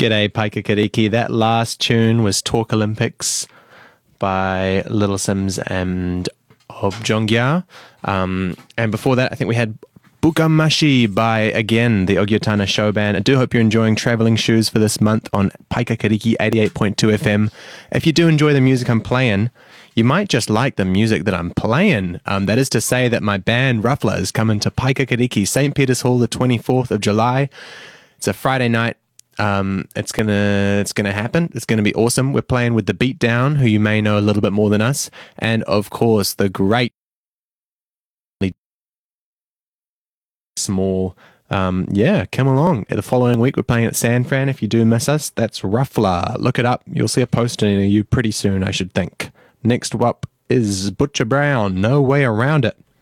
G'day, Paikakariki. That last tune was Talk Olympics by Little Sims and Objongia. And before that, I think we had Bukamashi by, again, the Ogyotana Show Band. I do hope you're enjoying Travelling Shoes for this month on Paikakariki 88.2 FM. If you do enjoy the music I'm playing, you might just like the music that I'm playing. That is to say that my band Ruffler is coming to Paikakariki, St. Peter's Hall, the 24th of July. It's a Friday night. It's gonna happen. It's gonna be awesome. We're playing with the Beatdown, who you may know a little bit more than us, and of course the great small. Come along. The following week we're playing at San Fran. If you do miss us, that's Ruffler. Look it up. You'll see a poster near you pretty soon, I should think. Next up is Butcher Brown. No way around it.